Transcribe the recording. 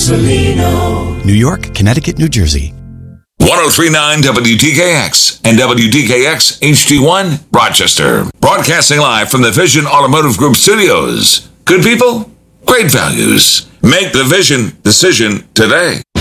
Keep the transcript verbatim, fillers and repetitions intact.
Ursulino. New York, Connecticut, New Jersey. ten thirty-nine W T K X and W T K X H D one, Rochester. Broadcasting live from the Vision Automotive Group studios. Good people, great values. Make the Vision decision today.